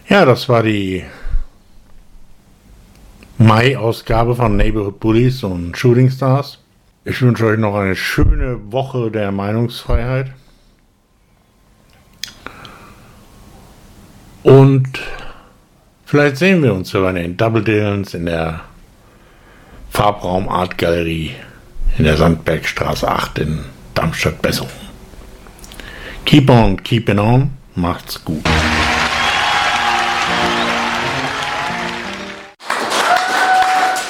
Ja, das war die Mai-Ausgabe von Neighborhood Bullies und Shooting Stars. Ich wünsche euch noch eine schöne Woche der Meinungsfreiheit. Und vielleicht sehen wir uns sogar in Double Dillons in der Farbraum Art Galerie in der Sandbergstraße 8 in Darmstadt-Bessung. Keep on, keeping on. Macht's gut.